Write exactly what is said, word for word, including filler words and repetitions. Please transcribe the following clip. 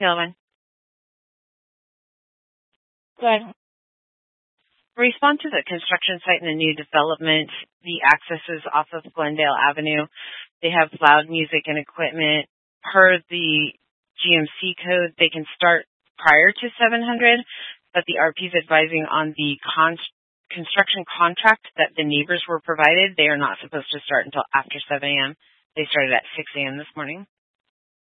Gilman. Go ahead. Respond to the construction site in the new development. The access is off of Glendale Avenue. They have loud music and equipment. Per the G M C code, they can start prior to seven hundred, but the R P is advising on the con- construction contract that the neighbors were provided. They are not supposed to start until after seven a.m. They started at six a.m. this morning.